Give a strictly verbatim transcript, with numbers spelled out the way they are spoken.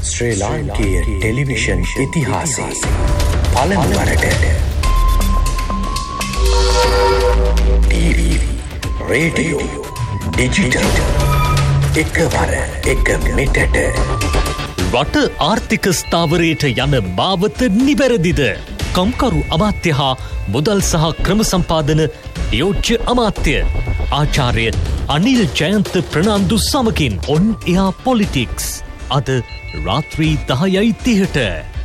ශ්‍රී ලාංකීය ටෙලිවිෂන් ඉතිහාසයේ පළමුවරට TV radio digital එකවර එක මෙටට රට ආර්ථික ස්ථාවරයට යන මාවත නිවැරදිද? කම්කරු අමාත්‍ය හා මුදල් සහ ක්‍රම සම්පාදන යෝජ්‍ය අමාත්‍ය ආචාර්ය අනිල් ජයන්ත ප්‍රනාන්දු සමගින් ඔන් එයා පොලිටික්ස් අද රාත්‍රී දහයයි තිහට